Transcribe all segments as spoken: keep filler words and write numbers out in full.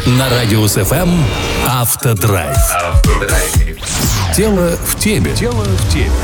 На Радиус эф эм «Автодрайв». Тело в теме. Тело в теме.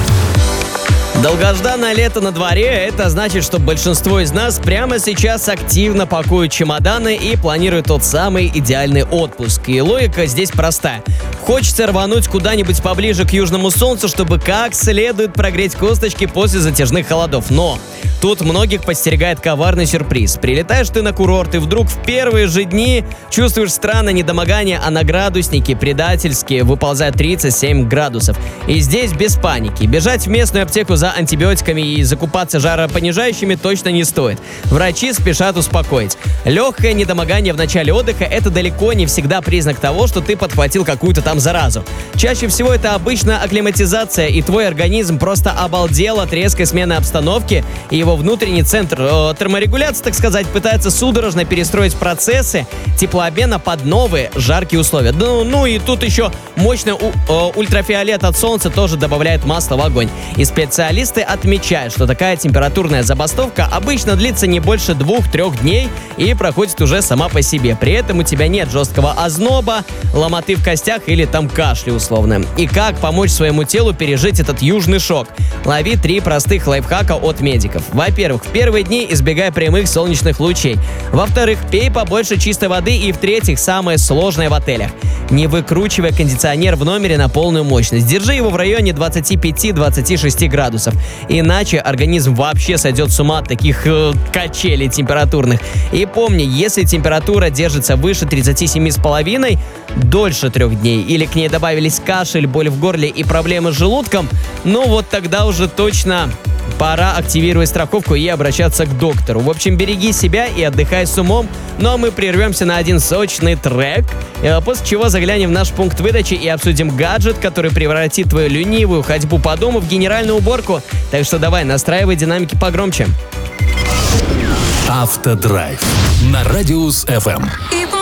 Долгожданное лето на дворе – это значит, что большинство из нас прямо сейчас активно пакуют чемоданы и планируют тот самый идеальный отпуск. И логика здесь простая. Хочется рвануть куда-нибудь поближе к южному солнцу, чтобы как следует прогреть косточки после затяжных холодов. Но тут многих подстерегает коварный сюрприз. Прилетаешь ты на курорт, и вдруг в первые же дни чувствуешь странное недомогание, а на градуснике предательски выползает тридцать семь градусов. И здесь без паники. Бежать в местную аптеку за антибиотиками и закупаться жаропонижающими точно не стоит. Врачи спешат успокоить. Легкое недомогание в начале отдыха – это далеко не всегда признак того, что ты подхватил какую-то там заразу. Чаще всего это обычно акклиматизация, и твой организм просто обалдел от резкой смены обстановки, и его внутренний центр э, терморегуляции, так сказать, пытается судорожно перестроить процессы теплообмена под новые жаркие условия. Ну, ну и тут еще мощный у, э, ультрафиолет от солнца тоже добавляет масла в огонь. И специалисты отмечают, что такая температурная забастовка обычно длится не больше двух-трех дней и проходит уже сама по себе. При этом у тебя нет жесткого озноба, ломоты в костях или там кашля условно. И как помочь своему телу пережить этот южный шок? Лови три простых лайфхака от медиков. Во-первых, в первые дни избегай прямых солнечных лучей. Во-вторых, пей побольше чистой воды. И в-третьих, самое сложное в отелях. Не выкручивай кондиционер в номере на полную мощность. Держи его в районе двадцать пять - двадцать шесть градусов. Иначе организм вообще сойдет с ума от таких э, качелей температурных. И помни, если температура держится выше тридцати семи с половиной дольше трех дней, или к ней добавились кашель, боль в горле и проблемы с желудком, ну вот тогда уже точно пора активировать страховку и обращаться к доктору. В общем, береги себя и отдыхай с умом. Ну а мы прервемся на один сочный трек, после чего заглянем в наш пункт выдачи и обсудим гаджет, который превратит твою ленивую ходьбу по дому в генеральную уборку. Так что давай, настраивай динамики погромче. «Автодрайв» на Радиус эф эм. И